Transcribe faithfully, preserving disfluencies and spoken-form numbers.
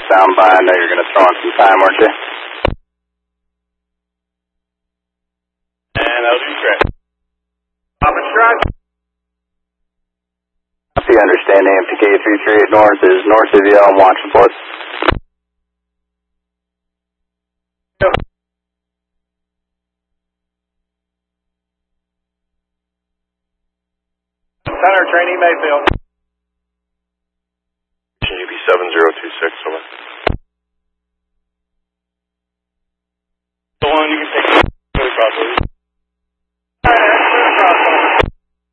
sound by. I know you're going to throw in some time, weren't you? And I'll do correct. Papa Strike. If you understand, A M T K three three eight North is north of you on watch report. Center, trainee Mayfield. U B seven zero two six, over.